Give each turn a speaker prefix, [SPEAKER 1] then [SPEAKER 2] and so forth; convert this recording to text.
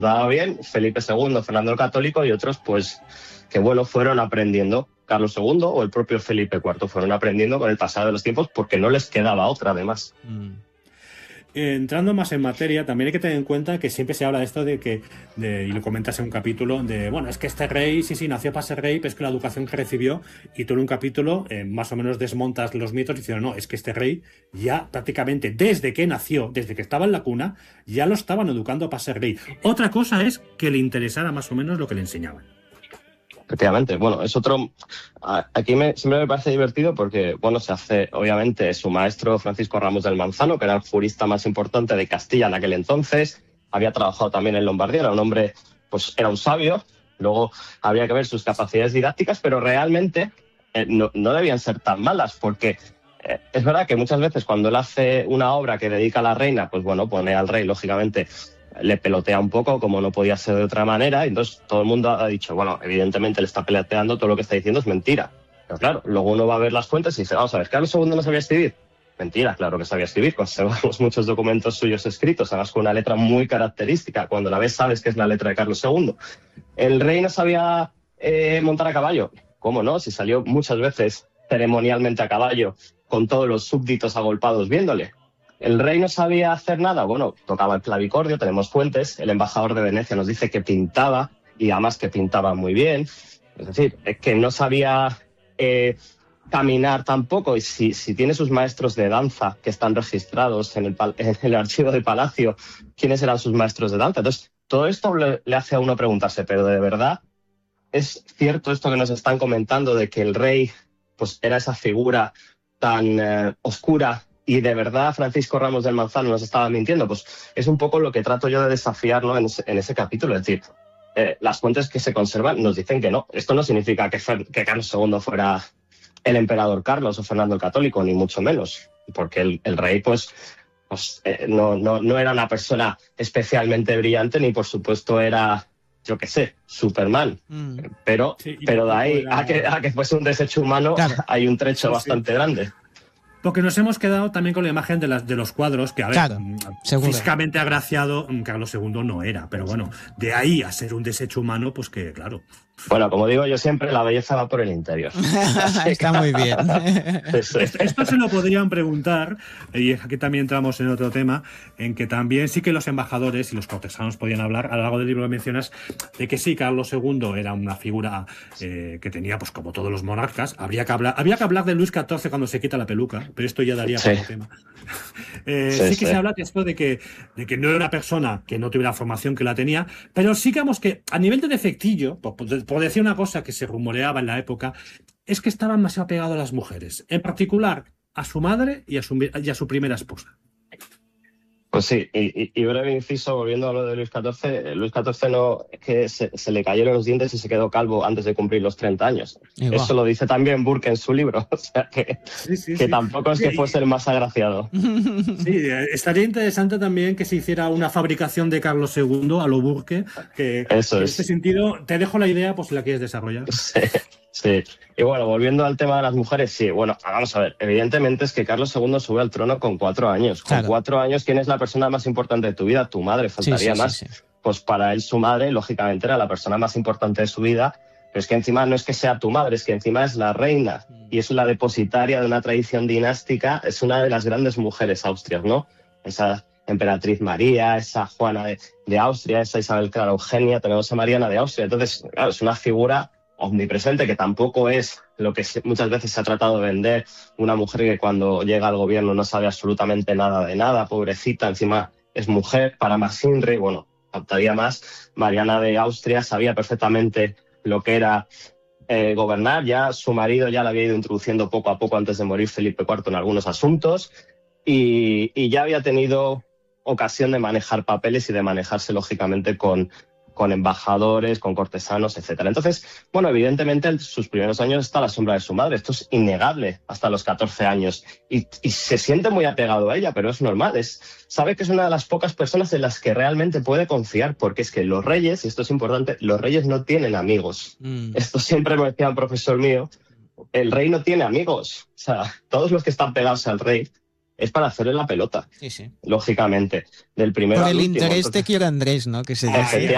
[SPEAKER 1] daba bien, Felipe II, Fernando el Católico, y otros pues que bueno, fueron aprendiendo. Carlos II o el propio Felipe IV fueron aprendiendo con el pasar de los tiempos porque no les quedaba otra, además.
[SPEAKER 2] Entrando más en materia, también hay que tener en cuenta que siempre se habla de esto y lo comentas en un capítulo, bueno, es que este rey, sí, nació para ser rey, pero es que la educación que recibió, y tú en un capítulo más o menos desmontas los mitos diciendo, no, es que este rey ya prácticamente desde que nació, desde que estaba en la cuna, ya lo estaban educando para ser rey. Otra cosa es que le interesara más o menos lo que le enseñaban.
[SPEAKER 1] Efectivamente, bueno, es otro. Aquí siempre me parece divertido porque, bueno, se hace, obviamente, su maestro Francisco Ramos del Manzano, que era el jurista más importante de Castilla en aquel entonces, había trabajado también en Lombardía, era un hombre, pues era un sabio, luego habría que ver sus capacidades didácticas, pero realmente no debían ser tan malas, porque es verdad que muchas veces cuando él hace una obra que dedica a la reina, pues bueno, pone al rey, lógicamente, le pelotea un poco, como no podía ser de otra manera, y entonces todo el mundo ha dicho, bueno, evidentemente le está peloteando, todo lo que está diciendo es mentira. Pero claro, luego uno va a ver las fuentes y dice, vamos a ver, ¿Carlos II no sabía escribir? Mentira, claro que sabía escribir, conservamos muchos documentos suyos escritos, además con una letra muy característica, cuando la ves sabes que es la letra de Carlos II. ¿El rey no sabía montar a caballo? ¿Cómo no? Si salió muchas veces ceremonialmente a caballo, con todos los súbditos agolpados viéndole. ¿El rey no sabía hacer nada? Bueno, tocaba el clavicordio, tenemos fuentes, el embajador de Venecia nos dice que pintaba, y además que pintaba muy bien. Es decir, es que no sabía caminar tampoco, y si tiene sus maestros de danza que están registrados en el archivo del palacio, ¿quiénes eran sus maestros de danza? Entonces, todo esto le hace a uno preguntarse, ¿pero de verdad es cierto esto que nos están comentando de que el rey pues era esa figura tan oscura? Y de verdad Francisco Ramos del Manzano nos estaba mintiendo. Pues es un poco lo que trato yo de desafiar, ¿no? en ese capítulo. Es decir, las fuentes que se conservan nos dicen que no. Esto no significa que Carlos II fuera el emperador Carlos o Fernando el Católico, ni mucho menos. Porque el rey no era una persona especialmente brillante, ni por supuesto era, yo qué sé, Superman. Pero de ahí a que fuese un desecho humano, claro, hay un trecho bastante grande.
[SPEAKER 2] Porque nos hemos quedado también con la imagen de los cuadros, que a ver, claro, físicamente agraciado Carlos II no era, pero bueno, de ahí a ser un desecho humano, pues que claro.
[SPEAKER 1] Bueno, como digo yo siempre, la belleza va por el interior.
[SPEAKER 3] Está muy bien.
[SPEAKER 2] Esto se lo podrían preguntar, y aquí también entramos en otro tema, en que también sí que los embajadores y los cortesanos podían hablar, a lo largo del libro mencionas, de que sí, Carlos II era una figura que tenía, pues como todos los monarcas, habría que hablar de Luis XIV cuando se quita la peluca, pero esto ya daría para otro tema. Sí que se habla de esto de que no era una persona que no tuviera formación, que la tenía, pero sí que a nivel de defectillo, por decir una cosa que se rumoreaba en la época, es que estaba demasiado pegado a las mujeres, en particular a su madre y a su primera esposa.
[SPEAKER 1] Pues sí, y breve inciso, volviendo a lo de Luis XIV, Luis XIV no, es que se le cayeron los dientes y se quedó calvo antes de cumplir los 30 años. Eso lo dice también Burke en su libro, o sea que tampoco es que fuese el más agraciado.
[SPEAKER 2] Sí, estaría interesante también que se hiciera una fabricación de Carlos II a lo Burke, que en este sentido, te dejo la idea, pues si la quieres desarrollar.
[SPEAKER 1] Sí, y bueno, volviendo al tema de las mujeres, sí, bueno, vamos a ver, evidentemente es que Carlos II sube al trono con 4 años. Con 4 años, ¿quién es la persona más importante de tu vida? Tu madre, faltaría más. Sí. Pues para él su madre, lógicamente, era la persona más importante de su vida, pero es que encima no es que sea tu madre, es que encima es la reina, y es la depositaria de una tradición dinástica, es una de las grandes mujeres austrias, ¿no? Esa emperatriz María, esa Juana de Austria, esa Isabel Clara Eugenia, tenemos a Mariana de Austria, entonces, claro, es una figura omnipresente, que tampoco es lo que muchas veces se ha tratado de vender, una mujer que cuando llega al gobierno no sabe absolutamente nada de nada, pobrecita, encima es mujer. Para Masinri, bueno, faltaría más, Mariana de Austria sabía perfectamente lo que era gobernar, ya su marido ya la había ido introduciendo poco a poco antes de morir Felipe IV en algunos asuntos, y ya había tenido ocasión de manejar papeles y de manejarse lógicamente con embajadores, con cortesanos, etcétera. Entonces, bueno, evidentemente sus primeros años está a la sombra de su madre. Esto es innegable hasta los 14 años. Y se siente muy apegado a ella, pero es normal. Sabe que es una de las pocas personas en las que realmente puede confiar, porque es que los reyes, y esto es importante, los reyes no tienen amigos. Esto siempre me decía un profesor mío, el rey no tiene amigos. O sea, todos los que están pegados al rey es para hacerle la pelota, lógicamente, del primero
[SPEAKER 3] por
[SPEAKER 1] al
[SPEAKER 3] el
[SPEAKER 1] último.
[SPEAKER 3] interés de Quiero Andrés, ¿no? Que se dice.